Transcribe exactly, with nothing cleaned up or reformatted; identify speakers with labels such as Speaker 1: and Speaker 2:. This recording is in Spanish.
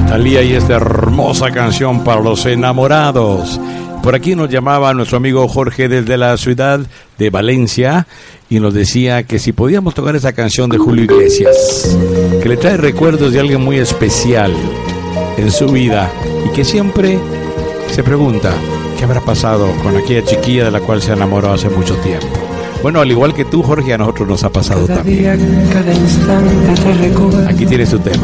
Speaker 1: Thalía y esta hermosa canción para los enamorados. Por aquí nos llamaba nuestro amigo Jorge desde la ciudad de Valencia y nos decía que si podíamos tocar esa canción de Julio Iglesias, que le trae recuerdos de alguien muy especial en su vida y que siempre se pregunta qué habrá pasado con aquella chiquilla de la cual se enamoró hace mucho tiempo. Bueno, al igual que tú, Jorge, a nosotros nos ha pasado también. Aquí tienes tu tema.